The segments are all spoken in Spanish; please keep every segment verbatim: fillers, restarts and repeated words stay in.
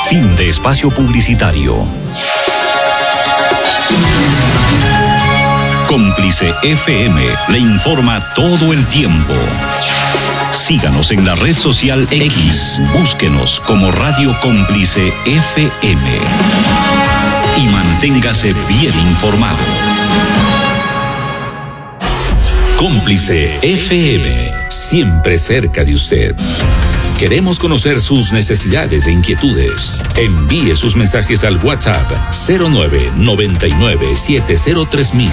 Fin de espacio publicitario. Cómplice F M le informa todo el tiempo. Síganos en la red social X, búsquenos como Radio Cómplice F M y manténgase bien informado. Cómplice F M, siempre cerca de usted. Queremos conocer sus necesidades e inquietudes. Envíe sus mensajes al WhatsApp cero nueve noventa y nueve setenta tres mil.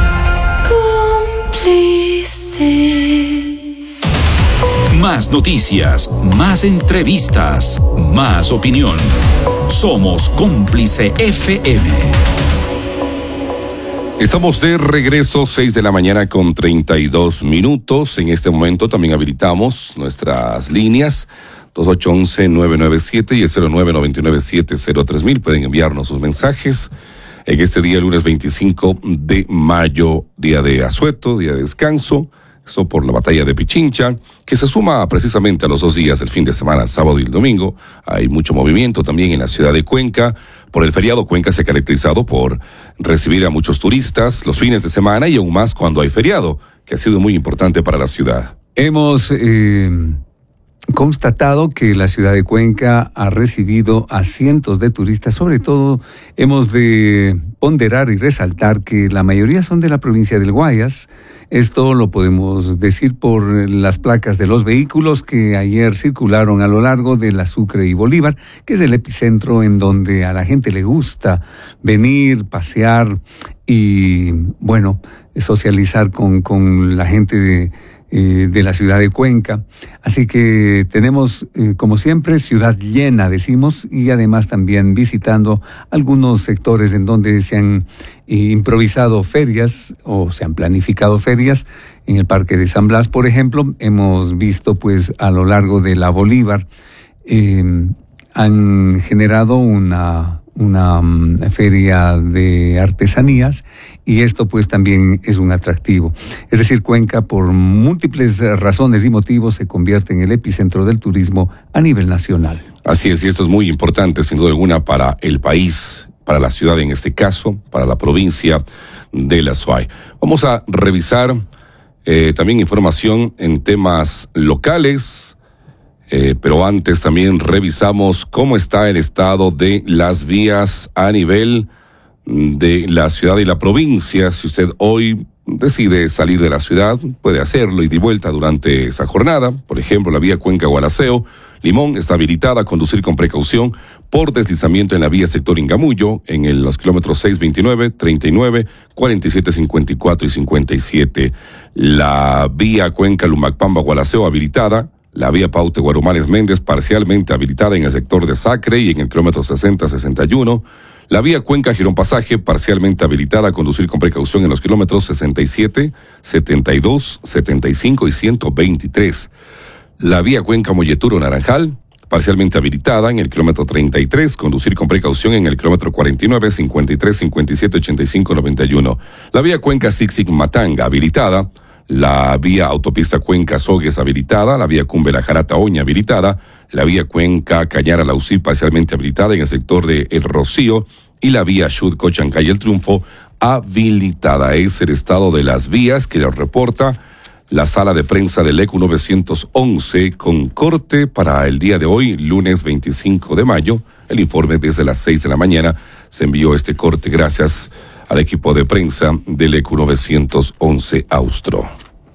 Cómplice. Más noticias, más entrevistas, más opinión. Somos Cómplice F M. Estamos de regreso, seis de la mañana con treinta y dos minutos. En este momento también habilitamos nuestras líneas dos ocho uno uno nueve nueve siete y el cero nueve noventa y nueve setenta tres mil. Pueden enviarnos sus mensajes en este día, lunes veinticinco de mayo, día de asueto, día de descanso. Esto por la batalla de Pichincha, que se suma precisamente a los dos días del fin de semana, sábado y el domingo. Hay mucho movimiento también en la ciudad de Cuenca. Por el feriado, Cuenca se ha caracterizado por recibir a muchos turistas los fines de semana y aún más cuando hay feriado, que ha sido muy importante para la ciudad. Hemos eh, constatado que la ciudad de Cuenca ha recibido a cientos de turistas. Sobre todo, hemos de ponderar y resaltar que la mayoría son de la provincia del Guayas. Esto lo podemos decir por las placas de los vehículos que ayer circularon a lo largo de la Sucre y Bolívar, que es el epicentro en donde a la gente le gusta venir, pasear y, bueno, socializar con, con la gente de, eh, de la ciudad de Cuenca. Así que tenemos, eh, como siempre, ciudad llena, decimos, y además también visitando algunos sectores en donde se han eh, improvisado ferias o se han planificado ferias. En el Parque de San Blas, por ejemplo, hemos visto pues a lo largo de la Bolívar, eh, han generado una... una um, feria de artesanías y esto pues también es un atractivo. Es decir, Cuenca por múltiples razones y motivos se convierte en el epicentro del turismo a nivel nacional. Así es, y esto es muy importante sin duda alguna para el país, para la ciudad en este caso, para la provincia de la Suay. Vamos a revisar eh, también información en temas locales. Eh, pero antes también revisamos cómo está el estado de las vías a nivel de la ciudad y la provincia. Si usted hoy decide salir de la ciudad, puede hacerlo y de vuelta durante esa jornada. Por ejemplo, la vía Cuenca-Gualaceo, Limón está habilitada a conducir con precaución por deslizamiento en la vía sector Ingamullo, en el, los kilómetros seis veintinueve, treinta y nueve, cuarenta y siete cincuenta y cuatro y cincuenta y siete. La vía Cuenca-Lumacpamba-Gualaceo habilitada. La vía Paute Guarumales Méndez parcialmente habilitada en el sector de Sacre y en el kilómetro sesenta sesenta y uno. La vía Cuenca Girón Pasaje parcialmente habilitada a conducir con precaución en los kilómetros sesenta y siete, setenta y dos, setenta y cinco y ciento veintitrés. La vía Cuenca Molleturo Naranjal parcialmente habilitada en el kilómetro treinta y tres, conducir con precaución en el kilómetro cuarenta y nueve, cincuenta y tres, cincuenta y siete, ochenta y cinco, noventa y uno. La vía Cuenca Sixic Matanga habilitada. La vía autopista Cuenca Sogues habilitada, la vía Cumbe La Jarata Oña habilitada, la vía Cuenca Cañara Lausí parcialmente habilitada en el sector de El Rocío y la vía Xut Cochancay El Triunfo habilitada. Es el estado de las vías que nos reporta la sala de prensa del E C U novecientos once con corte para el día de hoy, lunes veinticinco de mayo. El informe desde las seis de la mañana se envió este corte gracias al equipo de prensa del E C U novecientos once Austro.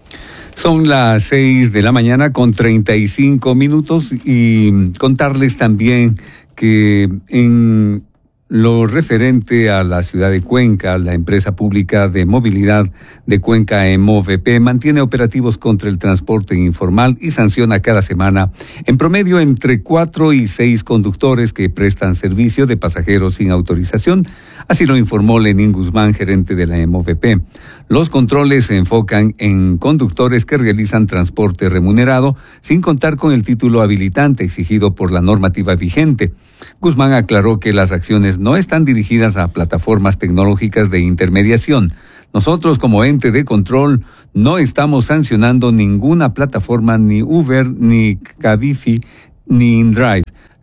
Son las seis de la mañana con treinta y cinco minutos y contarles también que en lo referente a la ciudad de Cuenca, la empresa pública de movilidad de Cuenca, EMOVP, mantiene operativos contra el transporte informal y sanciona cada semana en promedio entre cuatro y seis conductores que prestan servicio de pasajeros sin autorización. Así lo informó Lenín Guzmán, gerente de la EMOVP. Los controles se enfocan en conductores que realizan transporte remunerado sin contar con el título habilitante exigido por la normativa vigente. Guzmán aclaró que las acciones no están dirigidas a plataformas tecnológicas de intermediación. Nosotros, como ente de control, no estamos sancionando ninguna plataforma, ni Uber, ni Cabify, ni InDrive.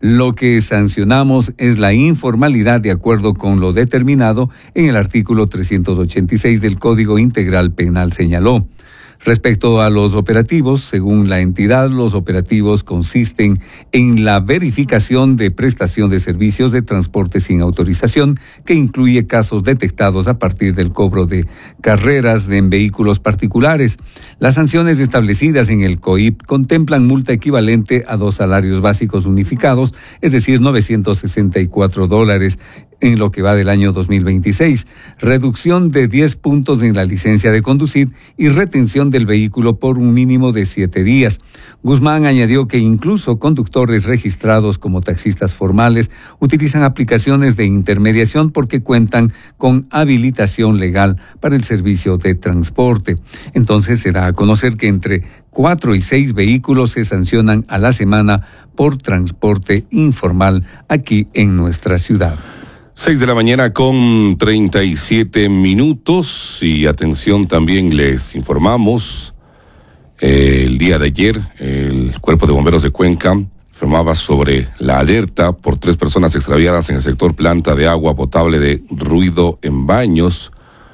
Lo que sancionamos es la informalidad de acuerdo con lo determinado en el artículo trescientos ochenta y seis del Código Integral Penal, señaló. Respecto a los operativos, según la entidad, los operativos consisten en la verificación de prestación de servicios de transporte sin autorización, que incluye casos detectados a partir del cobro de carreras en vehículos particulares. Las sanciones establecidas en el C O I P contemplan multa equivalente a dos salarios básicos unificados, es decir, novecientos sesenta y cuatro dólares, en lo que va del año dos mil veintiséis, reducción de diez puntos en la licencia de conducir y retención del vehículo por un mínimo de siete días. Guzmán añadió que incluso conductores registrados como taxistas formales utilizan aplicaciones de intermediación porque cuentan con habilitación legal para el servicio de transporte. Entonces se da a conocer que entre cuatro y seis vehículos se sancionan a la semana por transporte informal aquí en nuestra ciudad. Seis de la mañana con treinta y siete minutos y atención, también les informamos, eh, el día de ayer el Cuerpo de Bomberos de Cuenca informaba sobre la alerta por tres personas extraviadas en el sector planta de agua potable de Ruido en Baños.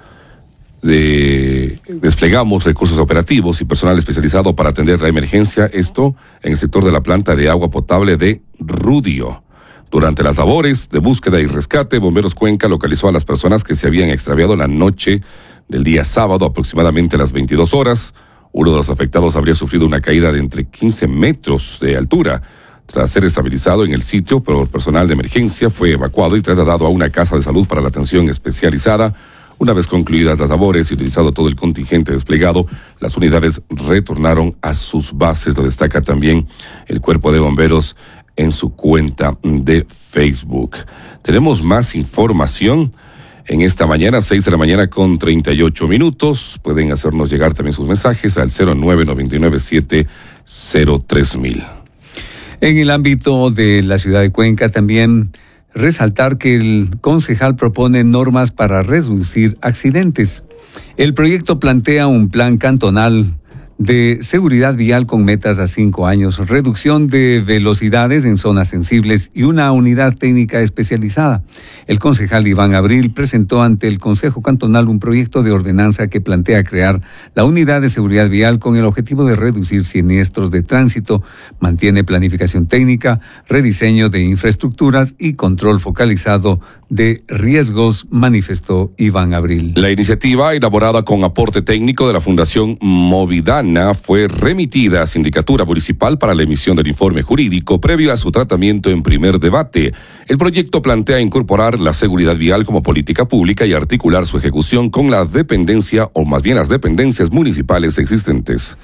De, desplegamos recursos operativos y personal especializado para atender la emergencia, esto en el sector de la planta de agua potable de Rudio. Durante las labores de búsqueda y rescate, Bomberos Cuenca localizó a las personas que se habían extraviado la noche del día sábado, aproximadamente a las veintidós horas. Uno de los afectados habría sufrido una caída de entre quince metros de altura. Tras ser estabilizado en el sitio por personal de emergencia, fue evacuado y trasladado a una casa de salud para la atención especializada. Una vez concluidas las labores y utilizado todo el contingente desplegado, las unidades retornaron a sus bases. Lo destaca también el Cuerpo de Bomberos en su cuenta de Facebook. Tenemos más información en esta mañana, seis de la mañana con treinta y ocho minutos. Pueden hacernos llegar también sus mensajes al cero nueve nueve nueve siete cero tres mil. En el ámbito de la ciudad de Cuenca también resaltar que el concejal propone normas para reducir accidentes. El proyecto plantea un plan cantonal de seguridad vial con metas a cinco años, reducción de velocidades en zonas sensibles y una unidad técnica especializada. El concejal Iván Abril presentó ante el Consejo Cantonal un proyecto de ordenanza que plantea crear la unidad de seguridad vial con el objetivo de reducir siniestros de tránsito, mantiene planificación técnica, rediseño de infraestructuras y control focalizado de riesgos, manifestó Iván Abril. La iniciativa, elaborada con aporte técnico de la Fundación Movidana, fue remitida a Sindicatura Municipal para la emisión del informe jurídico previo a su tratamiento en primer debate. El proyecto plantea incorporar la seguridad vial como política pública y articular su ejecución con la dependencia, o más bien las dependencias municipales existentes.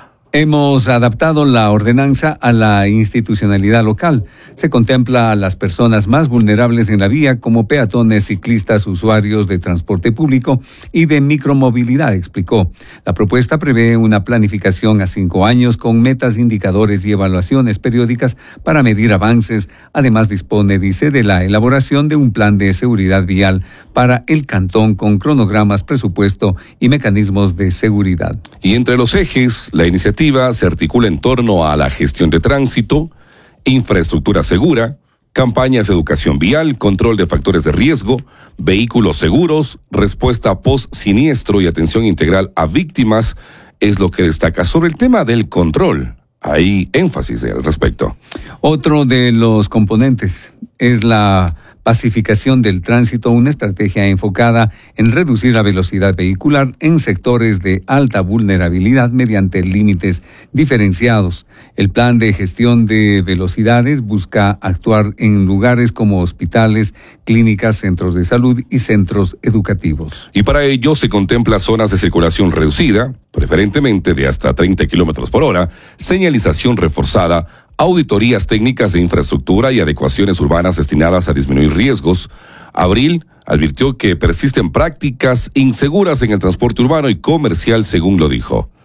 Hemos adaptado la ordenanza a la institucionalidad local. Se contempla a las personas más vulnerables en la vía como peatones, ciclistas, usuarios de transporte público y de micromovilidad, explicó. La propuesta prevé una planificación a cinco años con metas, indicadores y evaluaciones periódicas para medir avances. Además dispone, dice, de la elaboración de un plan de seguridad vial para el cantón con cronogramas, presupuesto y mecanismos de seguridad. Y entre los ejes, la iniciativa se articula en torno a la gestión de tránsito, infraestructura segura, campañas de educación vial, control de factores de riesgo, vehículos seguros, respuesta post-siniestro y atención integral a víctimas, es lo que destaca. Sobre el tema del control, hay énfasis al respecto. Otro de los componentes es la pacificación del tránsito, una estrategia enfocada en reducir la velocidad vehicular en sectores de alta vulnerabilidad mediante límites diferenciados. El plan de gestión de velocidades busca actuar en lugares como hospitales, clínicas, centros de salud y centros educativos. Y para ello se contempla zonas de circulación reducida, preferentemente de hasta treinta kilómetros por hora, señalización reforzada, auditorías técnicas de infraestructura y adecuaciones urbanas destinadas a disminuir riesgos. Abril advirtió que persisten prácticas inseguras en el transporte urbano y comercial, según lo dijo.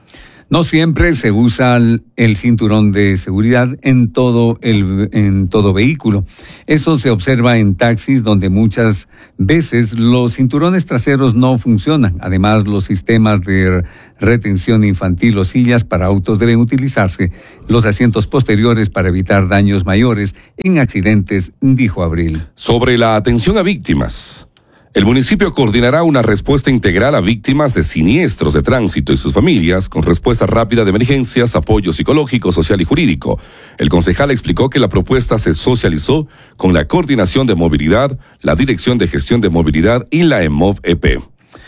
No siempre se usa el, el cinturón de seguridad en todo el en todo vehículo. Eso se observa en taxis donde muchas veces los cinturones traseros no funcionan. Además, los sistemas de retención infantil o sillas para autos deben utilizarse los asientos posteriores para evitar daños mayores en accidentes, dijo Abril. Sobre la atención a víctimas. El municipio coordinará una respuesta integral a víctimas de siniestros de tránsito y sus familias con respuesta rápida de emergencias, apoyo psicológico, social y jurídico. El concejal explicó que la propuesta se socializó con la Coordinación de Movilidad, la Dirección de Gestión de Movilidad y la EMOV-E P.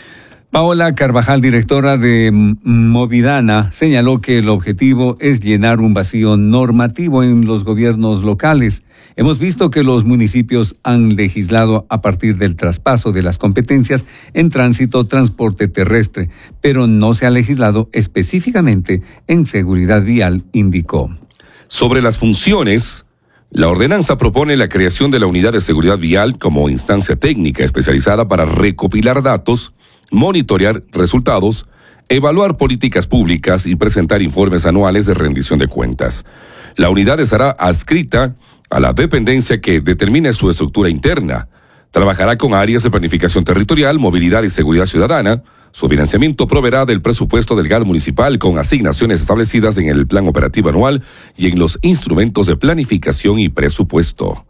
Paola Carvajal, directora de Movidana, señaló que el objetivo es llenar un vacío normativo en los gobiernos locales. Hemos visto que los municipios han legislado a partir del traspaso de las competencias en tránsito, transporte terrestre, pero no se ha legislado específicamente en seguridad vial, indicó. Sobre las funciones, la ordenanza propone la creación de la Unidad de Seguridad Vial como instancia técnica especializada para recopilar datos, monitorear resultados, evaluar políticas públicas y presentar informes anuales de rendición de cuentas. La unidad estará adscrita a la dependencia que determine su estructura interna. Trabajará con áreas de planificación territorial, movilidad y seguridad ciudadana. Su financiamiento proveerá del presupuesto del G A D municipal con asignaciones establecidas en el plan operativo anual y en los instrumentos de planificación y presupuesto.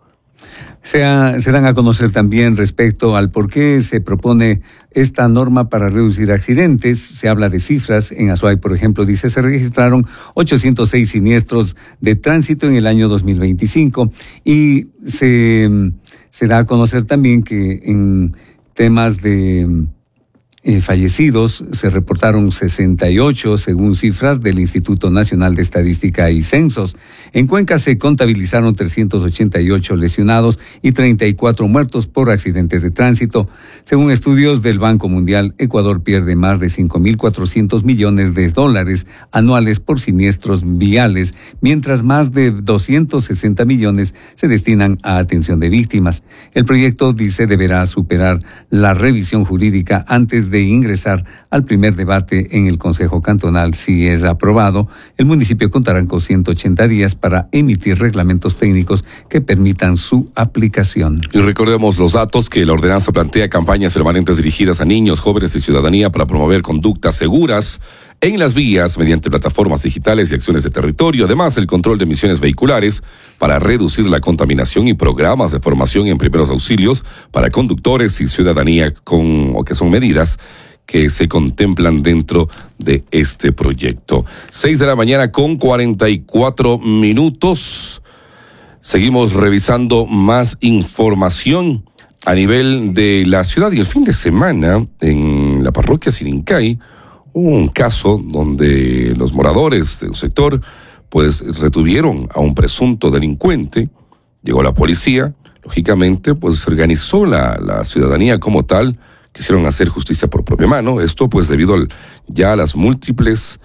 Se, ha, se dan a conocer también respecto al por qué se propone esta norma para reducir accidentes. Se habla de cifras. En Azuay, por ejemplo, dice, se registraron ochocientos seis siniestros de tránsito en el año dos mil veinticinco y se, se da a conocer también que en temas de Eh, fallecidos se reportaron sesenta y ocho según cifras del Instituto Nacional de Estadística y Censos. En Cuenca se contabilizaron trescientos ochenta y ocho lesionados y treinta y cuatro muertos por accidentes de tránsito. Según estudios del Banco Mundial, Ecuador pierde más de cinco mil cuatrocientos millones de dólares anuales por siniestros viales, mientras más de doscientos sesenta millones se destinan a atención de víctimas. El proyecto, dice, deberá superar la revisión jurídica antes de de ingresar al primer debate en el Consejo Cantonal. Si es aprobado, el municipio contará con ciento ochenta días para emitir reglamentos técnicos que permitan su aplicación. Y recordemos los datos que la ordenanza plantea: campañas permanentes dirigidas a niños, jóvenes y ciudadanía para promover conductas seguras en las vías mediante plataformas digitales y acciones de territorio. Además, el control de emisiones vehiculares para reducir la contaminación y programas de formación en primeros auxilios para conductores y ciudadanía, con o que son medidas que se contemplan dentro de este proyecto. Seis de la mañana con cuarenta y cuatro minutos. Seguimos revisando más información a nivel de la ciudad. Y el fin de semana, en la parroquia Sirincay, hubo un caso donde los moradores de un sector pues retuvieron a un presunto delincuente. Llegó la policía, lógicamente pues se organizó la, la ciudadanía como tal, quisieron hacer justicia por propia mano. Esto pues debido al, ya a las múltiples,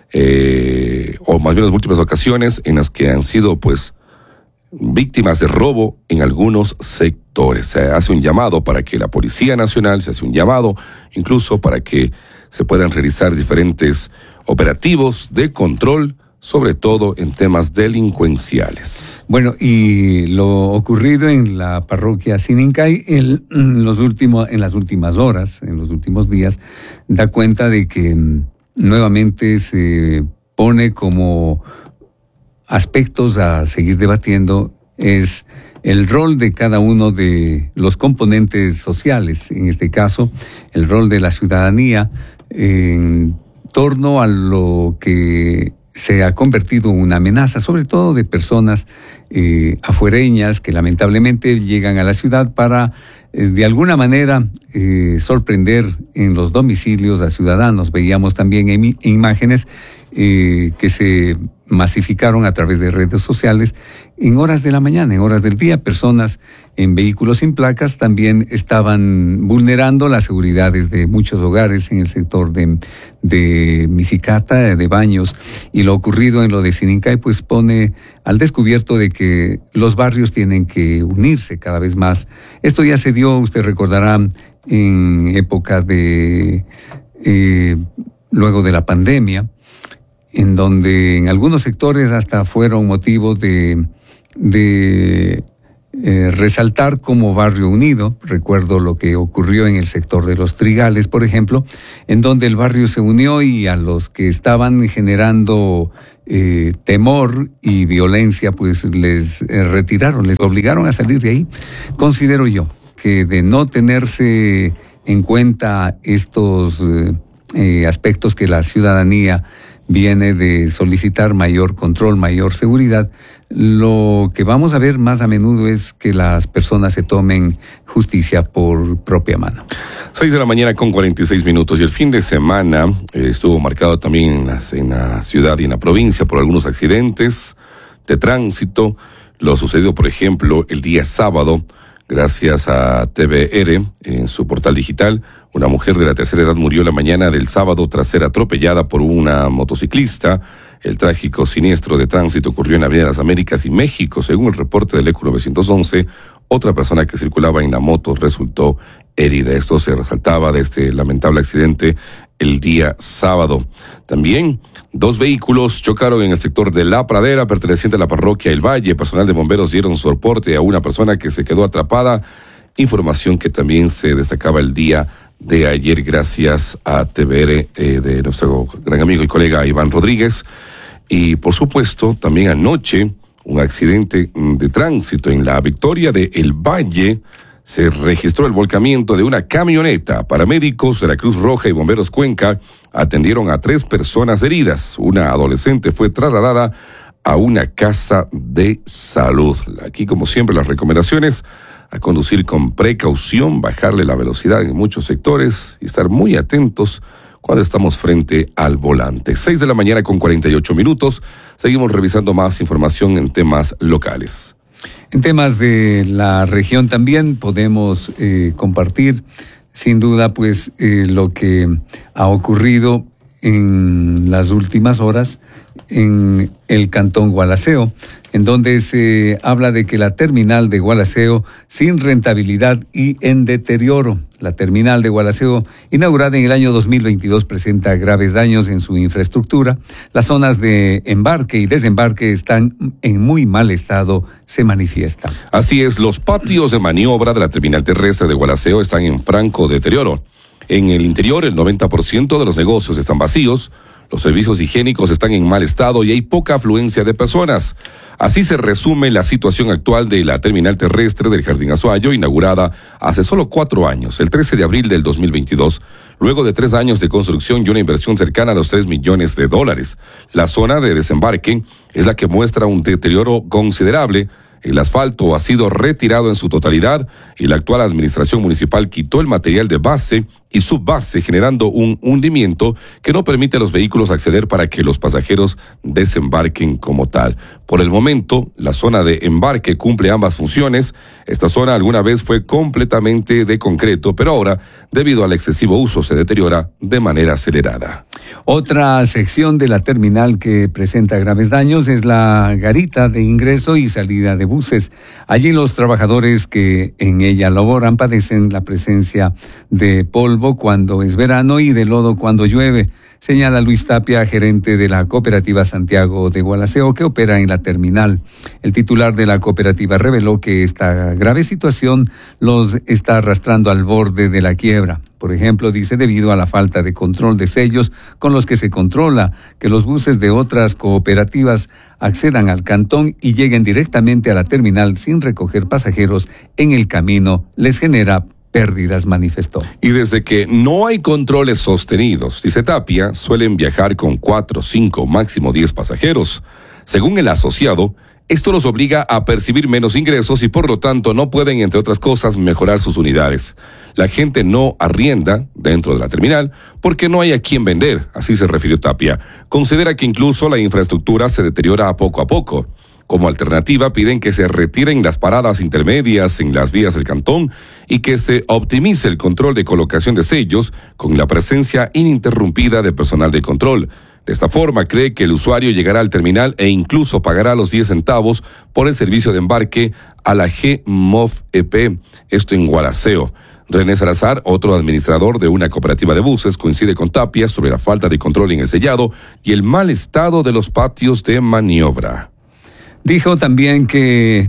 eh, o más bien las múltiples ocasiones en las que han sido pues víctimas de robo en algunos sectores. Se hace un llamado para que la Policía Nacional, se hace un llamado incluso para que se puedan realizar diferentes operativos de control, sobre todo en temas delincuenciales. Bueno, y lo ocurrido en la parroquia Sirincay en, los últimos, en las últimas horas, en los últimos días, da cuenta de que mm, nuevamente se pone como aspectos a seguir debatiendo es el rol de cada uno de los componentes sociales, en este caso, el rol de la ciudadanía en torno a lo que se ha convertido en una amenaza, sobre todo de personas eh, afuereñas que lamentablemente llegan a la ciudad para, eh, de alguna manera, eh, sorprender en los domicilios a ciudadanos. Veíamos también en imágenes eh, que se masificaron a través de redes sociales en horas de la mañana, en horas del día. Personas en vehículos sin placas también estaban vulnerando las seguridades de muchos hogares en el sector de, de Misicata, de Baños, y lo ocurrido en lo de Sirincay pues pone al descubierto de que los barrios tienen que unirse cada vez más. Esto ya se dio, usted recordará, en época de, eh, luego de la pandemia, en donde en algunos sectores hasta fueron motivo de, de eh, resaltar como barrio unido. Recuerdo lo que ocurrió en el sector de Los Trigales, por ejemplo, en donde el barrio se unió y a los que estaban generando eh, temor y violencia, pues les eh, retiraron, les obligaron a salir de ahí. Considero yo que de no tenerse en cuenta estos eh, eh, aspectos que la ciudadanía viene de solicitar, mayor control, mayor seguridad, lo que vamos a ver más a menudo es que las personas se tomen justicia por propia mano. Seis de la mañana con cuarenta y seis minutos, y el fin de semana eh, estuvo marcado también en la, en la ciudad y en la provincia por algunos accidentes de tránsito. Lo sucedido, por ejemplo, el día sábado, gracias a T V R en su portal digital. Una mujer de la tercera edad murió la mañana del sábado tras ser atropellada por una motociclista. El trágico siniestro de tránsito ocurrió en la Avenida de las Américas y México. Según el reporte del E C U novecientos once, otra persona que circulaba en la moto resultó herida. Esto se resaltaba de este lamentable accidente el día sábado. También dos vehículos chocaron en el sector de La Pradera, perteneciente a la parroquia El Valle. Personal de bomberos dieron soporte a una persona que se quedó atrapada. Información que también se destacaba el día de ayer gracias a T V R eh, de nuestro gran amigo y colega Iván Rodríguez. Y por supuesto, también anoche, un accidente de tránsito en la Victoria de El Valle. Se registró el volcamiento de una camioneta. Paramédicos de la Cruz Roja y Bomberos Cuenca atendieron a tres personas heridas. Una adolescente fue trasladada a una casa de salud. Aquí, como siempre, las recomendaciones: a conducir con precaución, bajarle la velocidad en muchos sectores y estar muy atentos cuando estamos frente al volante. Seis de la mañana con cuarenta y ocho minutos. Seguimos revisando más información en temas locales. En temas de la región también podemos eh, compartir, sin duda, pues eh, lo que ha ocurrido en las últimas horas en el cantón Gualaceo, en donde se habla de que la terminal de Gualaceo sin rentabilidad y en deterioro. La terminal de Gualaceo, inaugurada en el año dos mil veintidós, presenta graves daños en su infraestructura. Las zonas de embarque y desembarque están en muy mal estado, se manifiesta. Así es, los patios de maniobra de la terminal terrestre de Gualaceo están en franco deterioro. En el interior, el noventa por ciento de los negocios están vacíos. Los servicios higiénicos están en mal estado y hay poca afluencia de personas. Así se resume la situación actual de la terminal terrestre del Jardín Azuayo, inaugurada hace solo cuatro años, el trece de abril del dos mil veintidós, luego de tres años de construcción y una inversión cercana a los tres millones de dólares. La zona de desembarque es la que muestra un deterioro considerable. El asfalto ha sido retirado en su totalidad y la actual administración municipal quitó el material de base y subbase, generando un hundimiento que no permite a los vehículos acceder para que los pasajeros desembarquen como tal. Por el momento, la zona de embarque cumple ambas funciones. Esta zona alguna vez fue completamente de concreto, pero ahora, debido al excesivo uso, se deteriora de manera acelerada. Otra sección de la terminal que presenta graves daños es la garita de ingreso y salida de buses. Allí los trabajadores que en ella laboran padecen la presencia de polvo cuando es verano y de lodo cuando llueve, señala Luis Tapia, gerente de la cooperativa Santiago de Gualaceo, que opera en la terminal. El titular de la cooperativa reveló que esta grave situación los está arrastrando al borde de la quiebra. Por ejemplo, dice, debido a la falta de control de sellos con los que se controla que los buses de otras cooperativas accedan al cantón y lleguen directamente a la terminal sin recoger pasajeros en el camino, les genera pérdidas, manifestó. Y desde que no hay controles sostenidos, dice Tapia, suelen viajar con cuatro, cinco, máximo diez pasajeros. Según el asociado, esto los obliga a percibir menos ingresos y por lo tanto no pueden, entre otras cosas, mejorar sus unidades. La gente no arrienda dentro de la terminal porque no hay a quien vender, así se refirió Tapia. Considera que incluso la infraestructura se deteriora a poco a poco. Como alternativa, piden que se retiren las paradas intermedias en las vías del cantón y que se optimice el control de colocación de sellos con la presencia ininterrumpida de personal de control. De esta forma, cree que el usuario llegará al terminal e incluso pagará los diez centavos por el servicio de embarque a la G M O F E P, esto en Gualaceo. René Salazar, otro administrador de una cooperativa de buses, coincide con Tapia sobre la falta de control en el sellado y el mal estado de los patios de maniobra. Dijo también que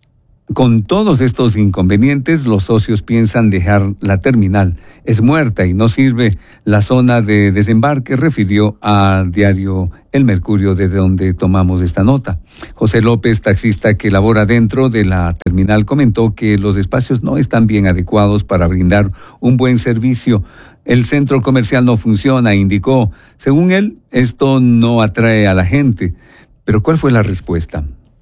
con todos estos inconvenientes, los socios piensan dejar la terminal. Es muerta y no sirve la zona de desembarque, refirió a Diario El Mercurio, desde donde tomamos esta nota. José López, taxista que labora dentro de la terminal, comentó que los espacios no están bien adecuados para brindar un buen servicio. El centro comercial no funciona, indicó. Según él, esto no atrae a la gente. Pero ¿cuál fue la respuesta?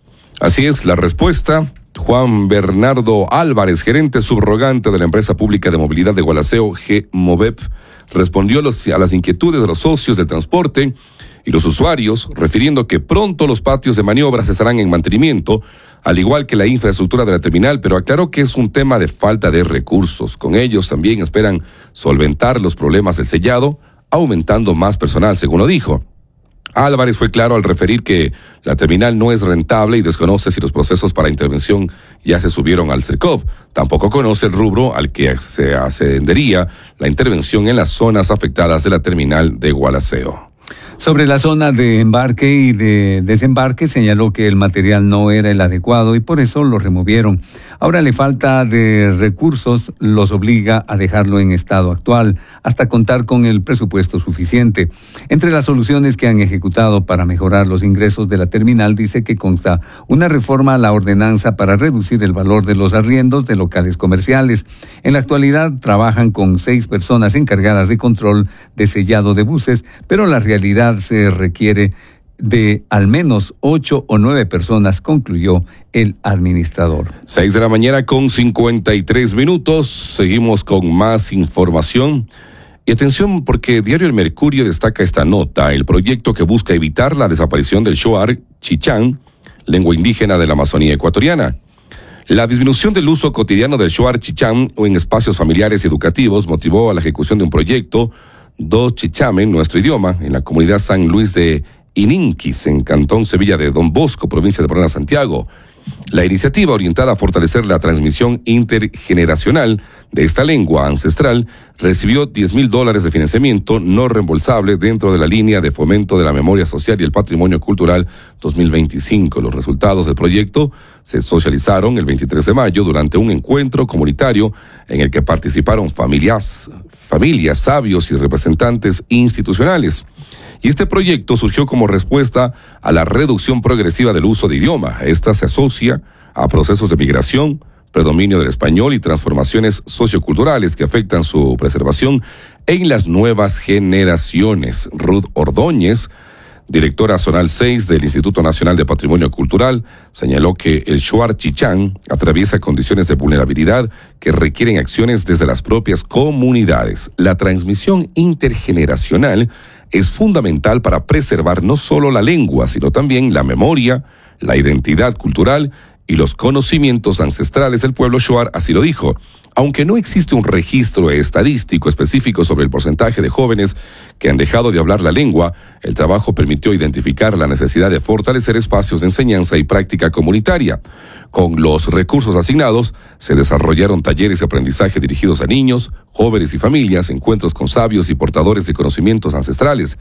Así es, la respuesta. Juan Bernardo Álvarez, gerente subrogante de la empresa pública de movilidad de Gualaceo, G-Movep, respondió los, a las inquietudes de los socios del transporte y los usuarios, refiriendo que pronto los patios de maniobras estarán en mantenimiento, al igual que la infraestructura de la terminal, pero aclaró que es un tema de falta de recursos. Con ellos también esperan solventar los problemas del sellado, aumentando más personal, según lo dijo. Álvarez fue claro al referir que la terminal no es rentable y desconoce si los procesos para intervención ya se subieron al CERCOV. Tampoco conoce el rubro al que se ascendería la intervención en las zonas afectadas de la terminal de Gualaceo. Sobre la zona de embarque y de desembarque, señaló que el material no era el adecuado y por eso lo removieron. Ahora la falta de recursos los obliga a dejarlo en estado actual, hasta contar con el presupuesto suficiente. Entre las soluciones que han ejecutado para mejorar los ingresos de la terminal, dice que consta una reforma a la ordenanza para reducir el valor de los arriendos de locales comerciales. En la actualidad trabajan con seis personas encargadas de control de sellado de buses, pero la realidad se requiere de al menos ocho o nueve personas, concluyó el administrador. Seis de la mañana con cincuenta y tres minutos. Seguimos con más información. Y atención, porque Diario El Mercurio destaca esta nota: el proyecto que busca evitar la desaparición del Shuar Chichán, lengua indígena de la Amazonía ecuatoriana. La disminución del uso cotidiano del Shuar Chichán o en espacios familiares y educativos motivó a la ejecución de un proyecto Do Chichame, nuestro idioma, en la comunidad San Luis de Ininquis, en Cantón Sevilla de Don Bosco, provincia de Morona, Santiago. La iniciativa, orientada a fortalecer la transmisión intergeneracional de esta lengua ancestral, recibió diez mil dólares de financiamiento no reembolsable dentro de la línea de fomento de la memoria social y el patrimonio cultural dos mil veinticinco. Los resultados del proyecto se socializaron el veintitrés de mayo durante un encuentro comunitario en el que participaron familias, familias, sabios y representantes institucionales. Y este proyecto surgió como respuesta a la reducción progresiva del uso de idioma. Esta se asocia a procesos de migración, predominio del español y transformaciones socioculturales que afectan su preservación en las nuevas generaciones. Ruth Ordóñez, directora zonal seis del Instituto Nacional de Patrimonio Cultural, señaló que el Shuar Chichán atraviesa condiciones de vulnerabilidad que requieren acciones desde las propias comunidades. La transmisión intergeneracional es fundamental para preservar no solo la lengua, sino también la memoria, la identidad cultural y los conocimientos ancestrales del pueblo Shuar, así lo dijo. Aunque no existe un registro estadístico específico sobre el porcentaje de jóvenes que han dejado de hablar la lengua, el trabajo permitió identificar la necesidad de fortalecer espacios de enseñanza y práctica comunitaria. Con los recursos asignados, se desarrollaron talleres de aprendizaje dirigidos a niños, jóvenes y familias, encuentros con sabios y portadores de conocimientos ancestrales.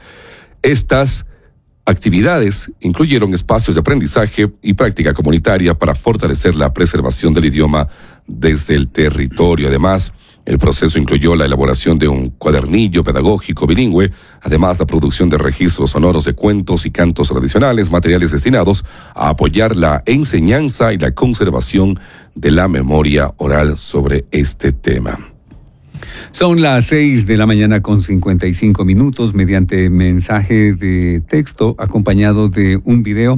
Estas actividades incluyeron espacios de aprendizaje y práctica comunitaria para fortalecer la preservación del idioma desde el territorio. Además, el proceso incluyó la elaboración de un cuadernillo pedagógico bilingüe, además la producción de registros sonoros de cuentos y cantos tradicionales, materiales destinados a apoyar la enseñanza y la conservación de la memoria oral sobre este tema. Son las seis de la mañana con cincuenta y cinco minutos, mediante mensaje de texto acompañado de un video.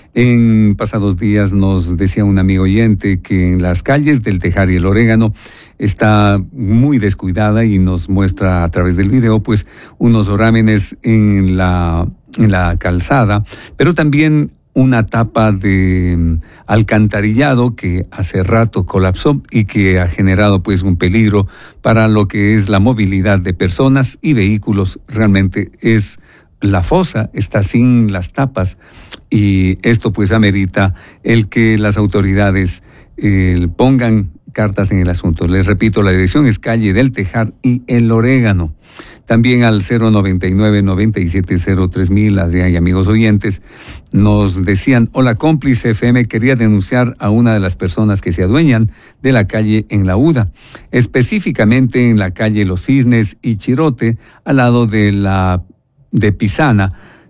En pasados días nos decía un amigo oyente que en las calles del Tejar y el Orégano está muy descuidada y nos muestra a través del video pues unos orámenes en la, en la calzada, pero también una tapa de alcantarillado que hace rato colapsó y que ha generado pues un peligro para lo que es la movilidad de personas y vehículos. Realmente es la fosa, está sin las tapas y esto pues amerita el que las autoridades eh, pongan cartas en el asunto. Les repito, la dirección es calle del Tejar y El Orégano. También al cero noventa y nueve, noventa y siete, cero tres mil, Adrián y amigos oyentes, nos decían, hola cómplice F M, quería denunciar a una de las personas que se adueñan de la calle en La Uda, específicamente en la calle Los Cisnes y Chirote, al lado de la de Pisana.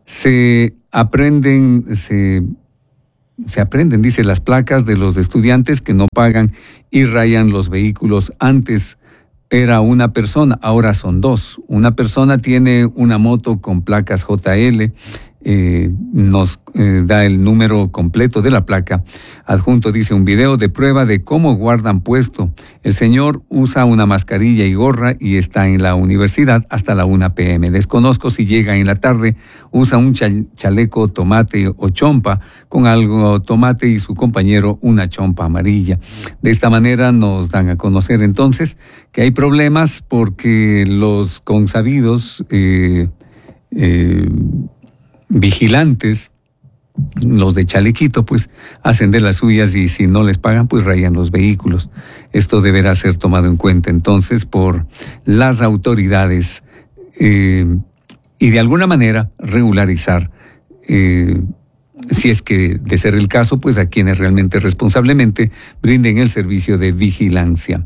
Se aprenden, se, se aprenden, dice, las placas de los estudiantes que no pagan y rayan los vehículos. Antes era una persona, ahora son dos. Una persona tiene una moto con placas J L, eh, nos eh, da el número completo de la placa. Adjunto dice un video de prueba de cómo guardan puesto. El señor usa una mascarilla y gorra y está en la universidad hasta la una pe eme. Desconozco si llega en la tarde, usa un chal- chaleco tomate o chompa con algo tomate y su compañero una chompa amarilla. De esta manera nos dan a conocer entonces que hay problemas porque los consabidos eh, eh, vigilantes, los de chalequito, pues hacen de las suyas y si no les pagan, pues rayan los vehículos. Esto deberá ser tomado en cuenta entonces por las autoridades eh, y de alguna manera regularizar, eh, si es que de ser el caso, pues a quienes realmente responsablemente brinden el servicio de vigilancia.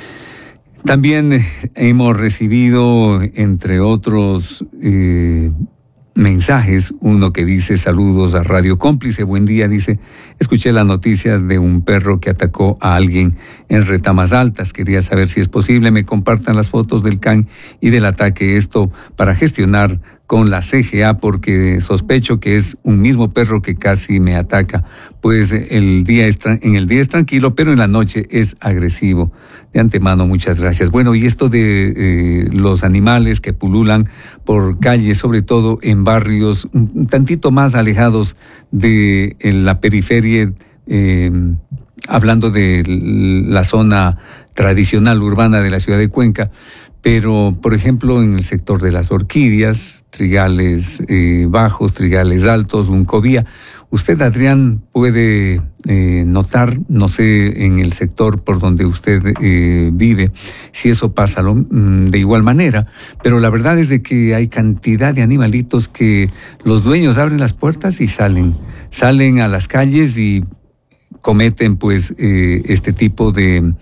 También eh, hemos recibido, entre otros eh, mensajes, uno que dice saludos a Radio Cómplice, buen día, dice, escuché la noticia de un perro que atacó a alguien en Retamas Altas, quería saber si es posible, me compartan las fotos del can y del ataque, esto para gestionar con la ce ge a porque sospecho que es un mismo perro que casi me ataca, pues el día es tra- en el día es tranquilo, pero en la noche es agresivo. De antemano, muchas gracias. Bueno, y esto de eh, los animales que pululan por calles, sobre todo en barrios un tantito más alejados de en la periferia, eh, hablando de la zona tradicional urbana de la ciudad de Cuenca, pero, por ejemplo, en el sector de las orquídeas, trigales eh, bajos, trigales altos, Uncovía, usted, Adrián, puede eh, notar, no sé, en el sector por donde usted eh, vive, si eso pasa lo, de igual manera, pero la verdad es de que hay cantidad de animalitos que los dueños abren las puertas y salen, salen a las calles y cometen, pues, eh, este tipo de...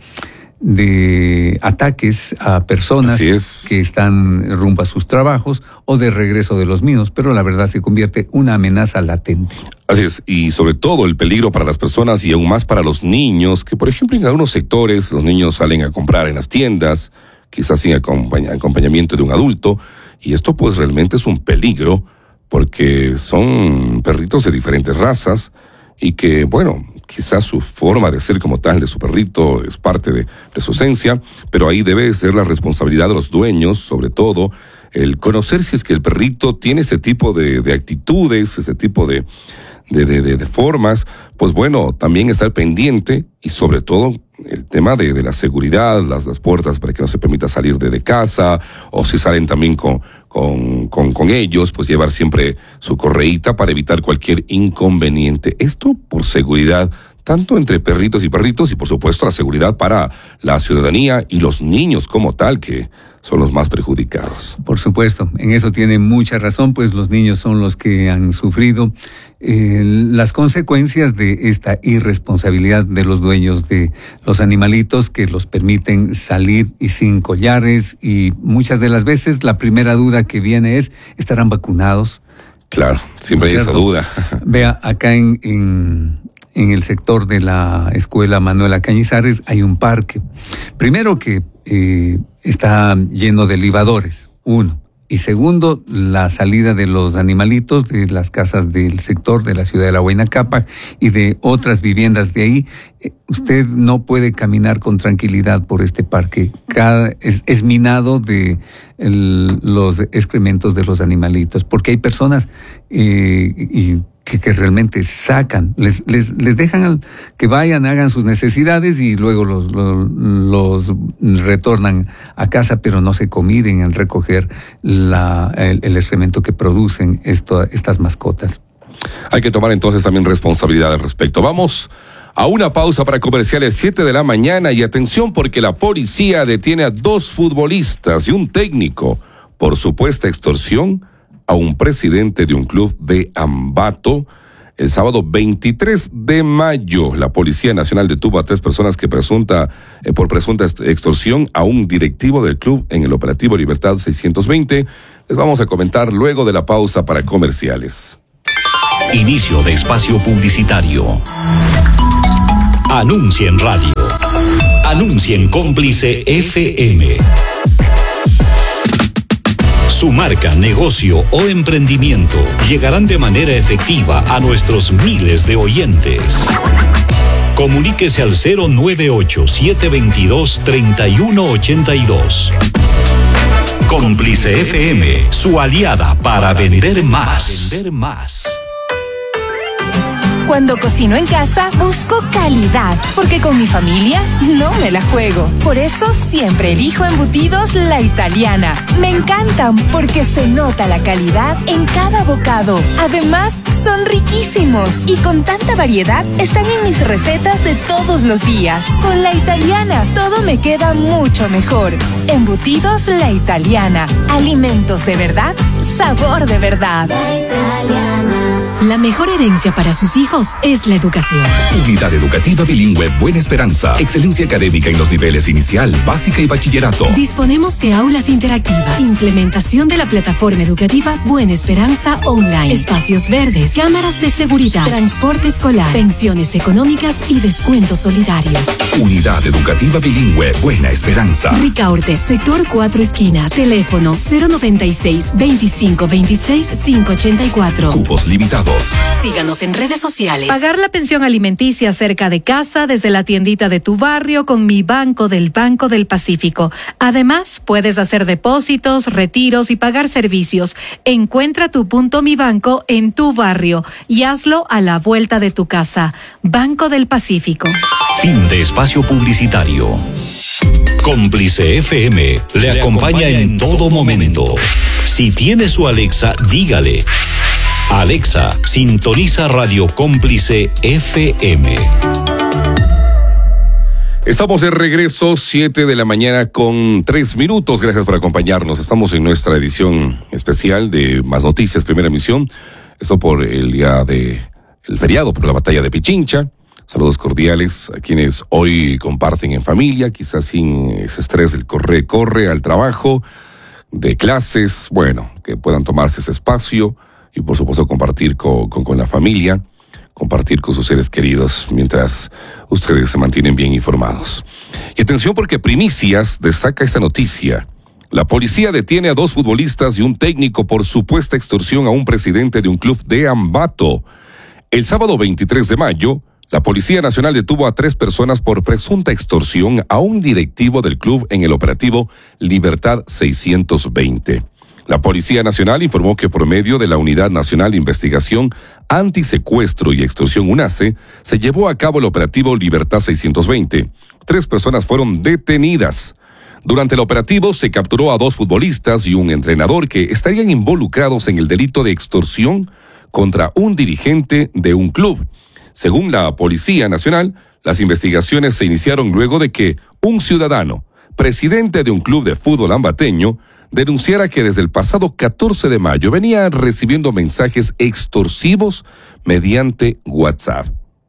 de ataques a personas que están rumbo a sus trabajos o de regreso de los mismos, pero la verdad se convierte en una amenaza latente. Así es, y sobre todo el peligro para las personas y aún más para los niños, que por ejemplo en algunos sectores los niños salen a comprar en las tiendas, quizás sin acompañ- acompañamiento de un adulto, y esto pues realmente es un peligro porque son perritos de diferentes razas y que, bueno, quizás su forma de ser como tal de su perrito es parte de, de su esencia, pero ahí debe ser la responsabilidad de los dueños, sobre todo, el conocer si es que el perrito tiene ese tipo de, de actitudes, ese tipo de, de, de, de, de formas, pues bueno, también estar pendiente y sobre todo el tema de, de la seguridad, las, las puertas para que no se permita salir de, de casa, o si salen también con, con, con, con ellos, pues llevar siempre su correíta para evitar cualquier inconveniente. Esto por seguridad, tanto entre perritos y perritos, y por supuesto la seguridad para la ciudadanía y los niños como tal, que son los más perjudicados. Por supuesto, en eso tiene mucha razón, pues los niños son los que han sufrido eh, las consecuencias de esta irresponsabilidad de los dueños de los animalitos que los permiten salir y sin collares, y muchas de las veces la primera duda que viene es, ¿estarán vacunados? Claro, siempre hay esa duda. Vea, acá en, en, en el sector de la escuela Manuela Cañizares hay un parque. Primero que eh, está lleno de libadores, uno. Y segundo, la salida de los animalitos de las casas del sector de la ciudad de La Huayna Cápac y de otras viviendas de ahí. Eh, usted no puede caminar con tranquilidad por este parque. Cada, es, es minado de el, los excrementos de los animalitos, porque hay personas eh, y Que, que realmente sacan, les, les, les dejan que vayan, hagan sus necesidades y luego los, los, los retornan a casa, pero no se comiden en recoger la, el, el excremento que producen esto, estas mascotas. Hay que tomar entonces también responsabilidad al respecto. Vamos A una pausa para comerciales, siete de la mañana, y atención porque la policía detiene a dos futbolistas y un técnico por supuesta extorsión a un presidente de un club de Ambato. El sábado veintitrés de mayo, la Policía Nacional detuvo a tres personas que presunta, eh, por presunta extorsión a un directivo del club en el operativo Libertad seiscientos veinte. Les vamos a comentar luego de la pausa para comerciales. Inicio de espacio publicitario. Anuncia en radio. Anuncia en Cómplice F M. Su marca, negocio o emprendimiento llegarán de manera efectiva a nuestros miles de oyentes. Comuníquese al cero nueve ocho, siete dos dos, tres uno ocho dos. Cómplice F M, su aliada para vender más. Vender más. Cuando cocino en casa, busco calidad, porque con mi familia no me la juego. Por eso siempre elijo Embutidos La Italiana. Me encantan porque se nota la calidad en cada bocado. Además, son riquísimos y con tanta variedad están en mis recetas de todos los días. Con La Italiana, todo me queda mucho mejor. Embutidos La Italiana. Alimentos de verdad, sabor de verdad. La Italiana. La mejor herencia para sus hijos es la educación. Unidad Educativa Bilingüe Buena Esperanza. Excelencia académica en los niveles inicial, básica y bachillerato. Disponemos de aulas interactivas, implementación de la plataforma educativa Buena Esperanza Online, espacios verdes, cámaras de seguridad, transporte escolar, pensiones económicas y descuento solidario. Unidad Educativa Bilingüe Buena Esperanza. Ricaurte, sector Cuatro Esquinas. Teléfono cero noventa y seis, veinticinco veintiséis, quinientos ochenta y cuatro. Cupos limitados. Síganos en redes sociales. Pagar la pensión alimenticia cerca de casa desde la tiendita de tu barrio con Mi Banco del Banco del Pacífico. Además, puedes hacer depósitos, retiros y pagar servicios. Encuentra tu punto Mi Banco en tu barrio y hazlo a la vuelta de tu casa. Banco del Pacífico. Fin de espacio publicitario. Cómplice F M le acompaña en todo momento. Si tiene su Alexa, dígale: Alexa, sintoniza Radio Cómplice F M. Estamos de regreso, siete de la mañana con tres minutos. Gracias por acompañarnos. Estamos en nuestra edición especial de Más Noticias, primera emisión. Esto por el día de el feriado, por la batalla de Pichincha. Saludos cordiales a quienes hoy comparten en familia, quizás sin ese estrés del corre, corre al trabajo, de clases. Bueno, que puedan tomarse ese espacio y por supuesto compartir con, con, con la familia, compartir con sus seres queridos mientras ustedes se mantienen bien informados. Y atención porque Primicias destaca esta noticia. La policía detiene a dos futbolistas y un técnico por supuesta extorsión a un presidente de un club de Ambato. El sábado veintitrés de mayo, la Policía Nacional detuvo a tres personas por presunta extorsión a un directivo del club en el operativo Libertad seiscientos veinte. La Policía Nacional informó que por medio de la Unidad Nacional de Investigación Antisecuestro y Extorsión UNACE, se llevó a cabo el operativo Libertad seiscientos veinte. Tres personas fueron detenidas. Durante el operativo se capturó a dos futbolistas y un entrenador que estarían involucrados en el delito de extorsión contra un dirigente de un club. Según la Policía Nacional, las investigaciones se iniciaron luego de que un ciudadano, presidente de un club de fútbol ambateño, denunciara que desde el pasado catorce de mayo venía recibiendo mensajes extorsivos mediante WhatsApp.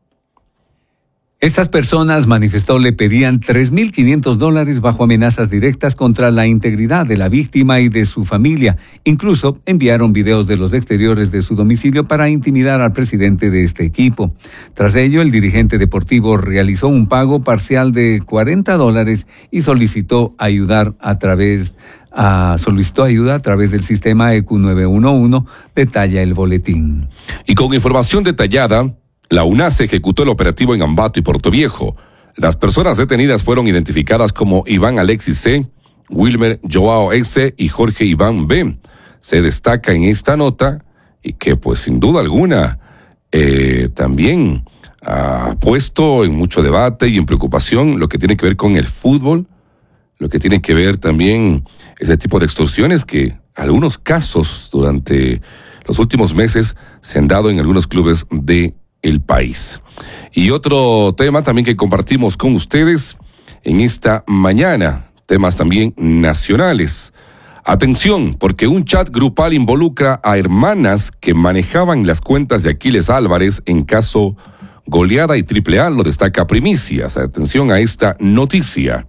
Estas personas, manifestó, le pedían tres mil quinientos dólares bajo amenazas directas contra la integridad de la víctima y de su familia. Incluso enviaron videos de los exteriores de su domicilio para intimidar al presidente de este equipo. Tras ello, el dirigente deportivo realizó un pago parcial de cuarenta dólares y solicitó ayudar a través Uh, solicitó ayuda a través del sistema E Q nueve uno uno, detalla el boletín. Y con información detallada, la UNACE ejecutó el operativo en Ambato y Portoviejo. Las personas detenidas fueron identificadas como Iván Alexis C., Wilmer Joao S. y Jorge Iván B. Se destaca en esta nota y que pues sin duda alguna eh, también ha puesto en mucho debate y en preocupación lo que tiene que ver con el fútbol, lo que tiene que ver también ese tipo de extorsiones que algunos casos durante los últimos meses se han dado en algunos clubes de el país. Y otro tema también que compartimos con ustedes en esta mañana, temas también nacionales. Atención, porque un chat grupal involucra a hermanas que manejaban las cuentas de Aquiles Álvarez en caso Goleada y Triple A, lo destaca Primicias. Atención a esta noticia.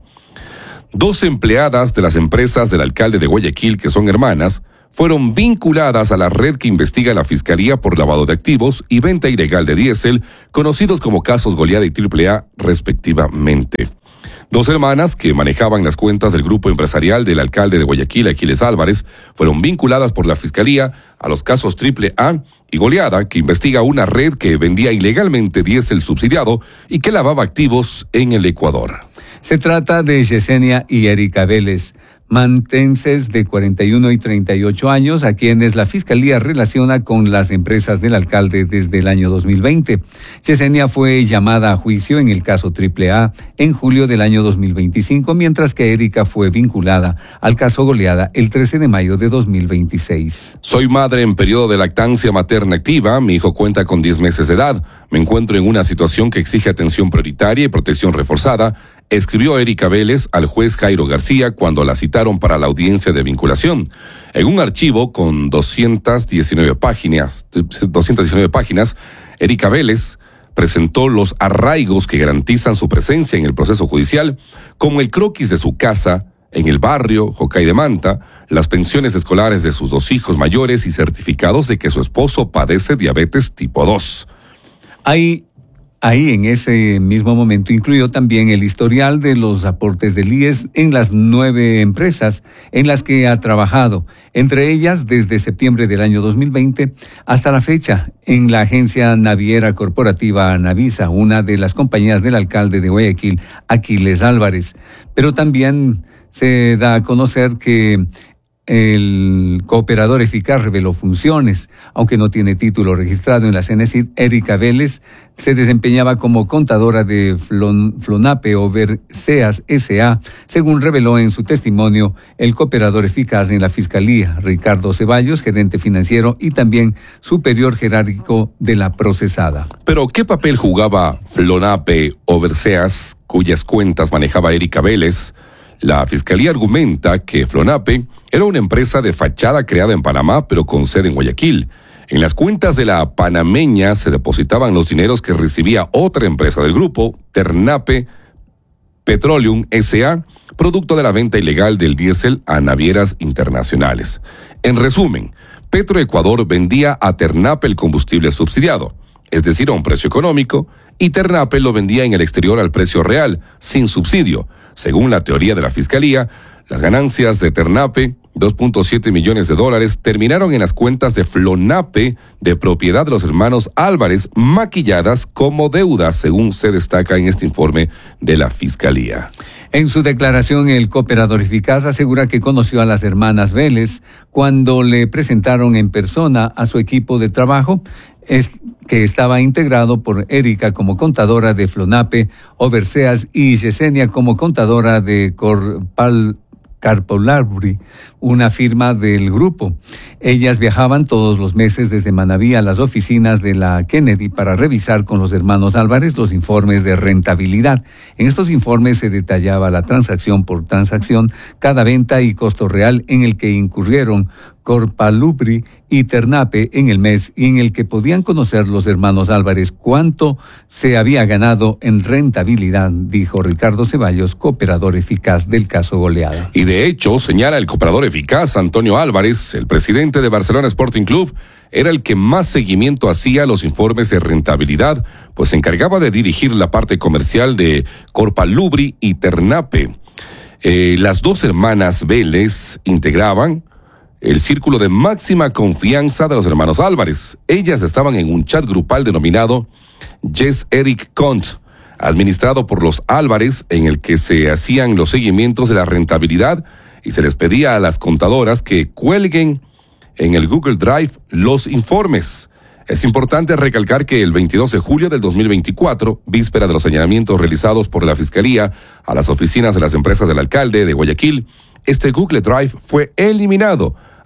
Dos empleadas de las empresas del alcalde de Guayaquil, que son hermanas, fueron vinculadas a la red que investiga la Fiscalía por lavado de activos y venta ilegal de diésel, conocidos como casos Goleada y Triple A, respectivamente. Dos hermanas que manejaban las cuentas del grupo empresarial del alcalde de Guayaquil, Aquiles Álvarez, fueron vinculadas por la Fiscalía a los casos Triple A y Goleada, que investiga una red que vendía ilegalmente diésel subsidiado y que lavaba activos en el Ecuador. Se trata de Yesenia y Erika Vélez, mantenses de cuarenta y uno y treinta y ocho años, a quienes la Fiscalía relaciona con las empresas del alcalde desde el año dos mil veinte. Yesenia fue llamada a juicio en el caso Triple A en julio del año dos mil veinticinco, mientras que Erika fue vinculada al caso Goleada el trece de mayo de dos mil veintiséis. Soy madre en periodo de lactancia materna activa, mi hijo cuenta con diez meses de edad, me encuentro en una situación que exige atención prioritaria y protección reforzada, escribió Erika Vélez al juez Jairo García cuando la citaron para la audiencia de vinculación. En un archivo con doscientas diecinueve páginas, doscientas diecinueve páginas, Erika Vélez presentó los arraigos que garantizan su presencia en el proceso judicial, como el croquis de su casa en el barrio Jocay de Manta, las pensiones escolares de sus dos hijos mayores y certificados de que su esposo padece diabetes tipo dos. Hay Ahí en ese mismo momento incluyó también el historial de los aportes del I E S en las nueve empresas en las que ha trabajado, entre ellas desde septiembre del año dos mil veinte hasta la fecha en la agencia naviera corporativa Navisa, una de las compañías del alcalde de Guayaquil, Aquiles Álvarez. Pero también se da a conocer que el cooperador eficaz reveló funciones, aunque no tiene título registrado en la Cenecit. Erika Vélez se desempeñaba como contadora de Flon, Flonape Overseas S A, según reveló en su testimonio el cooperador eficaz en la Fiscalía, Ricardo Ceballos, gerente financiero y también superior jerárquico de la procesada. Pero, ¿qué papel jugaba Flonape Overseas, cuyas cuentas manejaba Erika Vélez? La Fiscalía argumenta que Flonape era una empresa de fachada creada en Panamá, pero con sede en Guayaquil. En las cuentas de la panameña se depositaban los dineros que recibía otra empresa del grupo, Ternape Petroleum S A, producto de la venta ilegal del diésel a navieras internacionales. En resumen, Petroecuador vendía a Ternape el combustible subsidiado, es decir, a un precio económico, y Ternape lo vendía en el exterior al precio real, sin subsidio. Según la teoría de la Fiscalía, las ganancias de Ternape, dos punto siete millones de dólares, terminaron en las cuentas de Flonape, de propiedad de los hermanos Álvarez, maquilladas como deudas, según se destaca en este informe de la Fiscalía. En su declaración, el cooperador eficaz asegura que conoció a las hermanas Vélez cuando le presentaron en persona a su equipo de trabajo, es, que estaba integrado por Erika como contadora de Flonape Overseas y Yesenia como contadora de Corpal Carpolabri, una firma del grupo. Ellas viajaban todos los meses desde Manabí a las oficinas de la Kennedy para revisar con los hermanos Álvarez los informes de rentabilidad. En estos informes se detallaba la transacción por transacción, cada venta y costo real en el que incurrieron Corpalubri y Ternape en el mes, y en el que podían conocer los hermanos Álvarez cuánto se había ganado en rentabilidad, dijo Ricardo Ceballos, cooperador eficaz del caso Goleada. Y de hecho, señala el cooperador eficaz Antonio Álvarez, el presidente de Barcelona Sporting Club, era el que más seguimiento hacía a los informes de rentabilidad, pues se encargaba de dirigir la parte comercial de Corpalubri y Ternape. Eh, las dos hermanas Vélez integraban el círculo de máxima confianza de los hermanos Álvarez. Ellas estaban en un chat grupal denominado Yes Eric Cont, administrado por los Álvarez, en el que se hacían los seguimientos de la rentabilidad y se les pedía a las contadoras que cuelguen en el Google Drive los informes. Es importante recalcar que el veintidós de julio del dos mil veinticuatro, víspera de los señalamientos realizados por la Fiscalía a las oficinas de las empresas del alcalde de Guayaquil, este Google Drive fue eliminado,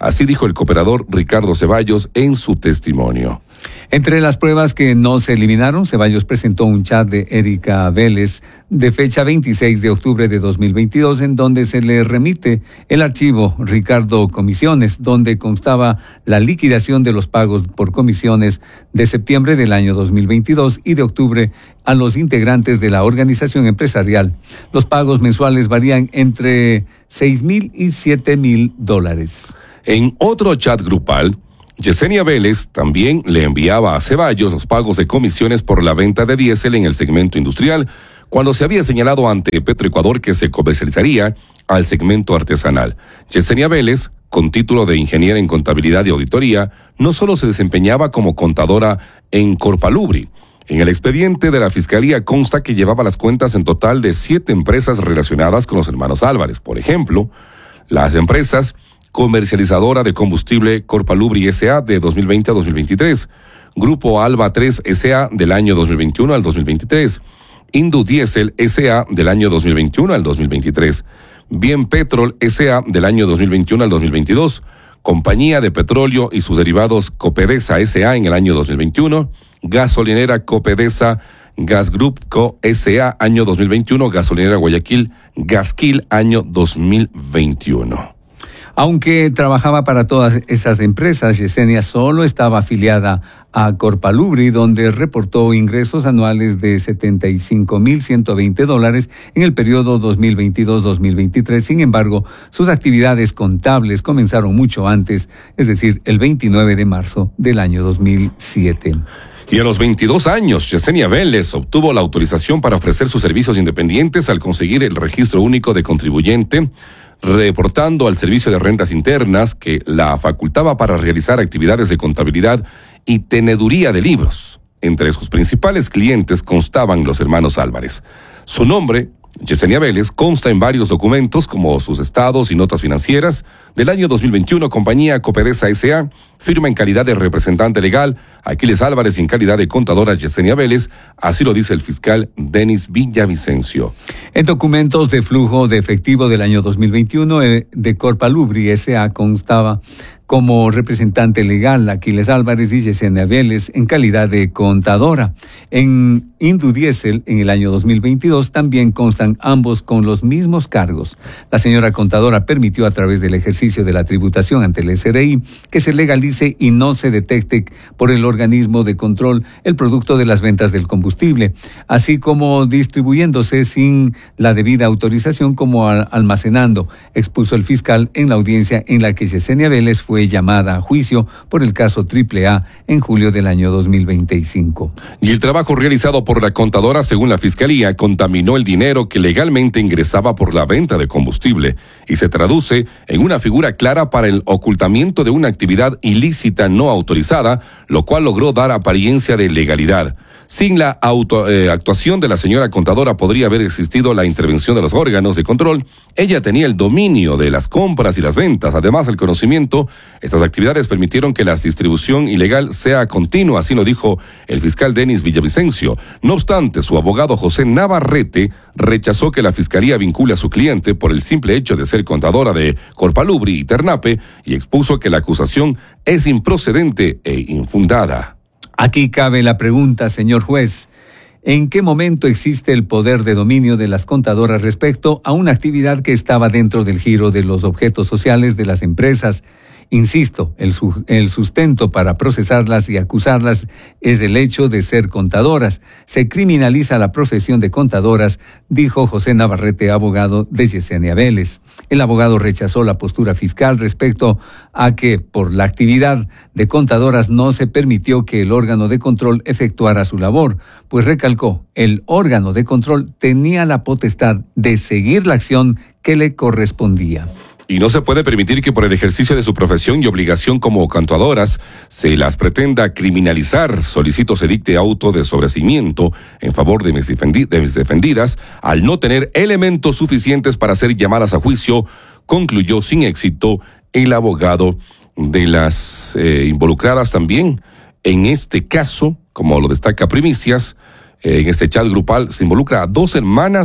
Así dijo el cooperador Ricardo Ceballos en su testimonio. Entre las pruebas que no se eliminaron, Ceballos presentó un chat de Erika Vélez de fecha veintiséis de octubre de dos mil veintidós, en donde se le remite el archivo Ricardo Comisiones, donde constaba la liquidación de los pagos por comisiones de septiembre del año dos mil veintidós y de octubre a los integrantes de la organización empresarial. Los pagos mensuales varían entre seis mil y siete mil dólares. En otro chat grupal, Yesenia Vélez también le enviaba a Ceballos los pagos de comisiones por la venta de diésel en el segmento industrial, cuando se había señalado ante Petroecuador que se comercializaría al segmento artesanal. Yesenia Vélez, con título de ingeniera en contabilidad y auditoría, no solo se desempeñaba como contadora en Corpalubri. En el expediente de la Fiscalía consta que llevaba las cuentas en total de siete empresas relacionadas con los hermanos Álvarez. Por ejemplo, las empresas Comercializadora de Combustible Corpalubri S A de dos mil veinte a dos mil veintitrés, Grupo Alba tres S A del año dos mil veintiuno al dos mil veintitrés, Indudiesel S A del año dos mil veintiuno al dos mil veintitrés, Bien Petrol S A del año dos mil veintiuno al dos mil veintidós, Compañía de Petróleo y sus derivados Copedesa S A en el año dos mil veintiuno, Gasolinera Copedesa Gas Group Co S A año dos mil veintiuno, Gasolinera Guayaquil Gasquil año dos mil veintiuno. Aunque trabajaba para todas esas empresas, Yesenia solo estaba afiliada a Corpalubri, donde reportó ingresos anuales de setenta y cinco mil ciento veinte dólares en el periodo dos mil veintidós a dos mil veintitrés. Sin embargo, sus actividades contables comenzaron mucho antes, es decir, el veintinueve de marzo del año dos mil siete. Y a los veintidós años, Yesenia Vélez obtuvo la autorización para ofrecer sus servicios independientes al conseguir el registro único de contribuyente, reportando al Servicio de Rentas Internas que la facultaba para realizar actividades de contabilidad y teneduría de libros. Entre sus principales clientes constaban los hermanos Álvarez. Su nombre, Yesenia Vélez, consta en varios documentos como sus estados y notas financieras. Del año dos mil veintiuno, Compañía Copedesa S A firma en calidad de representante legal Aquiles Álvarez y en calidad de contadora Yesenia Vélez, así lo dice el fiscal Denis Villavicencio. En documentos de flujo de efectivo del año dos mil veintiuno, de Corpalubri S A constaba como representante legal Aquiles Álvarez y Yesenia Vélez en calidad de contadora. En Indudiesel, en el año dos mil veintidós, también constan ambos con los mismos cargos. La señora contadora permitió a través del ejercicio de la tributación ante el S R I que se legalice y no se detecte por el organismo de control el producto de las ventas del combustible, así como distribuyéndose sin la debida autorización como almacenando, expuso el fiscal en la audiencia en la que Yesenia Vélez fue fue llamada a juicio por el caso Triple A en julio del año dos mil veinticinco. Y el trabajo realizado por la contadora, según la Fiscalía, contaminó el dinero que legalmente ingresaba por la venta de combustible y se traduce en una figura clara para el ocultamiento de una actividad ilícita no autorizada, lo cual logró dar apariencia de legalidad. Sin la auto, eh, actuación de la señora contadora podría haber existido la intervención de los órganos de control. Ella tenía el dominio de las compras y las ventas, además del conocimiento. Estas actividades permitieron que la distribución ilegal sea continua, así lo dijo el fiscal Denis Villavicencio. No obstante, su abogado José Navarrete rechazó que la Fiscalía vincule a su cliente por el simple hecho de ser contadora de Corpalubri y Ternape y expuso que la acusación es improcedente e infundada. Aquí cabe la pregunta, señor juez. ¿En qué momento existe el poder de dominio de las contadoras respecto a una actividad que estaba dentro del giro de los objetos sociales de las empresas? Insisto, el, su, el sustento para procesarlas y acusarlas es el hecho de ser contadoras. Se criminaliza la profesión de contadoras, dijo José Navarrete, abogado de Yesenia Vélez. El abogado rechazó la postura fiscal respecto a que por la actividad de contadoras no se permitió que el órgano de control efectuara su labor, pues recalcó, el órgano de control tenía la potestad de seguir la acción que le correspondía. Y no se puede permitir que por el ejercicio de su profesión y obligación como contadoras se las pretenda criminalizar. Solicito se dicte auto de sobreseimiento en favor de mis, defendi- de mis defendidas al no tener elementos suficientes para ser llamadas a juicio, concluyó sin éxito el abogado de las eh, involucradas también. En este caso, como lo destaca Primicias, eh, en este chat grupal se involucra a dos hermanas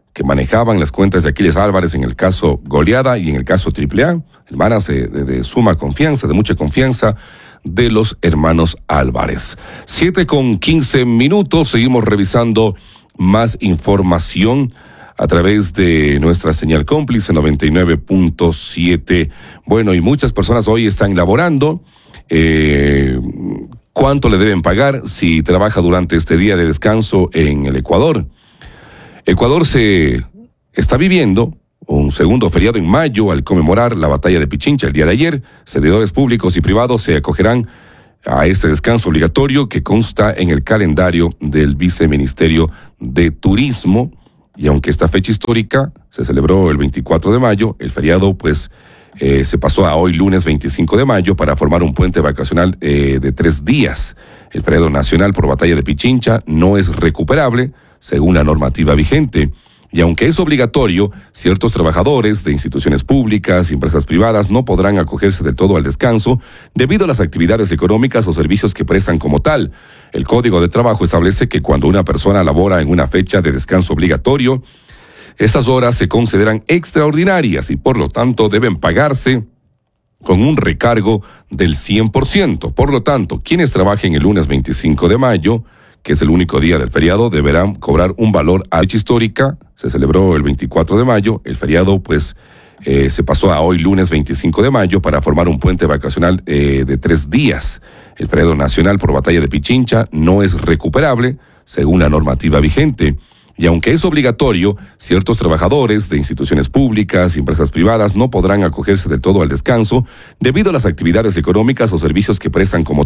que manejaban las cuentas de Aquiles Álvarez en el caso Goleada y en el caso Triple A, hermanas de, de, de suma confianza, de mucha confianza de los hermanos Álvarez. Siete con quince minutos, seguimos revisando más información a través de nuestra señal cómplice noventa y nueve punto siete. Bueno, y muchas personas hoy están laborando. Eh, ¿Cuánto le deben pagar si trabaja durante este día de descanso en el Ecuador? Ecuador se está viviendo un segundo feriado en mayo al conmemorar la batalla de Pichincha el día de ayer. Servidores públicos y privados se acogerán a este descanso obligatorio que consta en el calendario del Viceministerio de Turismo. Y aunque esta fecha histórica se celebró el veinticuatro de mayo, el feriado pues eh, se pasó a hoy lunes veinticinco de mayo para formar un puente vacacional eh, de tres días. El feriado nacional por batalla de Pichincha no es recuperable según la normativa vigente. Y aunque es obligatorio, ciertos trabajadores de instituciones públicas y empresas privadas no podrán acogerse del todo al descanso debido a las actividades económicas o servicios que prestan como tal. El Código de Trabajo establece que cuando una persona labora en una fecha de descanso obligatorio, esas horas se consideran extraordinarias y por lo tanto deben pagarse con un recargo del cien por ciento. Por lo tanto, quienes trabajen el lunes veinticinco de mayo, que es el único día del feriado, deberán cobrar un valor a fecha histórica. Se celebró el veinticuatro de mayo, el feriado pues eh, se pasó a hoy lunes veinticinco de mayo para formar un puente vacacional eh, de tres días. El feriado nacional por batalla de Pichincha no es recuperable según la normativa vigente. Y aunque es obligatorio, ciertos trabajadores de instituciones públicas y empresas privadas no podrán acogerse del todo al descanso debido a las actividades económicas o servicios que prestan como